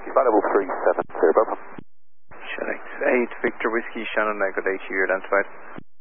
Flight level 370, Bravo. Shannon 8, Victor Whiskey, Shannon, I got 8 here, identified.